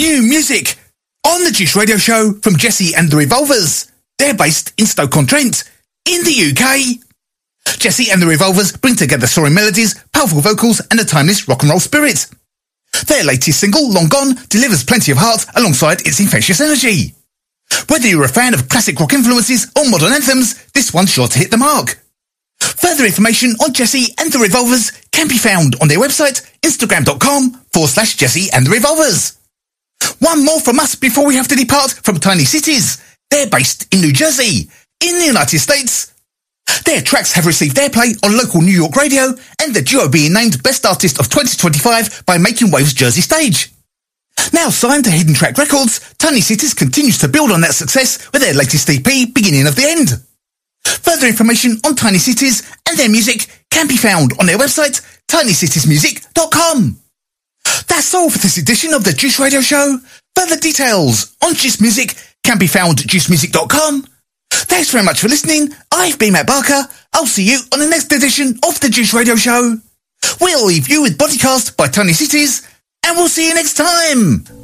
new music on the Juice Radio Show from Jesse and the Revolvers. They're based in Stoke-on-Trent, in the UK. Jesse and the Revolvers bring together soaring melodies, powerful vocals, and a timeless rock and roll spirit. Their latest single, Long Gone, delivers plenty of heart alongside its infectious energy. Whether you're a fan of classic rock influences or modern anthems, this one's sure to hit the mark. Further information on Jesse and the Revolvers can be found on their website, instagram.com/Jesse and the Revolvers. One more from us before we have to depart from Tiny Cities. They're based in New Jersey, in the United States. Their tracks have received airplay on local New York radio, and the duo being named Best Artist of 2025 by Making Waves Jersey Stage. Now signed to Hidden Track Records, Tiny Cities continues to build on that success with their latest EP, Beginning of the End. Further information on Tiny Cities and their music can be found on their website, tinysitiesmusic.com. That's all for this edition of the Juice Radio Show. Further details on Juice Music can be found at juicemusic.com. Thanks very much for listening. I've been Matt Barker. I'll see you on the next edition of the Juice Radio Show. We'll leave you with Bodycast by Tiny Cities, and we'll see you next time.